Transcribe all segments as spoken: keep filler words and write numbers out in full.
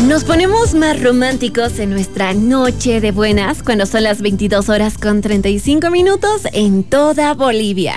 Nos ponemos más románticos en nuestra noche de buenas cuando son las veintidós horas con treinta y cinco minutos en toda Bolivia.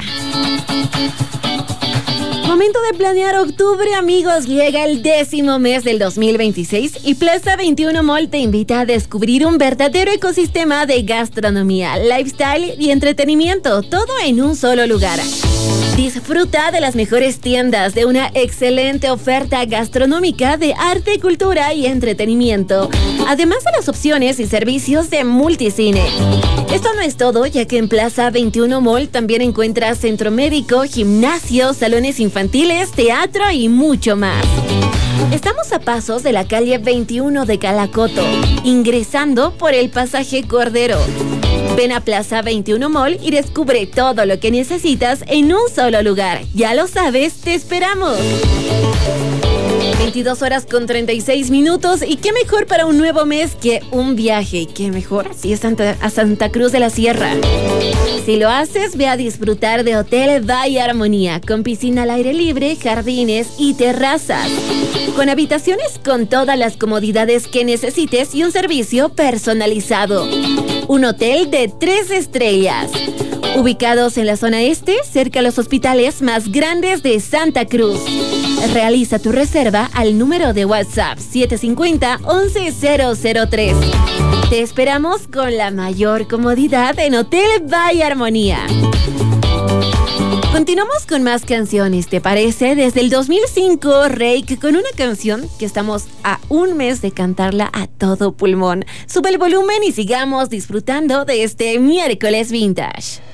Momento de planear octubre, amigos. Llega el décimo mes del dos mil veintiséis y Plaza veintiuno Mall te invita a descubrir un verdadero ecosistema de gastronomía, lifestyle y entretenimiento, todo en un solo lugar. Disfruta de las mejores tiendas, de una excelente oferta gastronómica de arte, cultura y entretenimiento, además de las opciones y servicios de multicine. Esto no es todo, ya que en Plaza veintiuno Mall también encuentras centro médico, gimnasio, salones infantiles, teatro y mucho más. Estamos a pasos de la calle veintiuno de Calacoto, ingresando por el pasaje Cordero. Ven a Plaza veintiuno Mall y descubre todo lo que necesitas en un solo lugar. Ya lo sabes, te esperamos. veintidós horas con treinta y seis minutos y qué mejor para un nuevo mes que un viaje. Qué mejor así es Santa, a Santa Cruz de la Sierra. Si lo haces, ve a disfrutar de Hotel Valle Armonía, con piscina al aire libre, jardines y terrazas, con habitaciones con todas las comodidades que necesites y un servicio personalizado. Un hotel de tres estrellas. Ubicados en la zona este, cerca a los hospitales más grandes de Santa Cruz. Realiza tu reserva al número de WhatsApp siete cinco cero, once cero cero tres. Te esperamos con la mayor comodidad en Hotel Valle Armonía. Continuamos con más canciones, ¿te parece? Desde el dos mil cinco, Reik, con una canción que estamos a un mes de cantarla a todo pulmón. Sube el volumen y sigamos disfrutando de este miércoles vintage.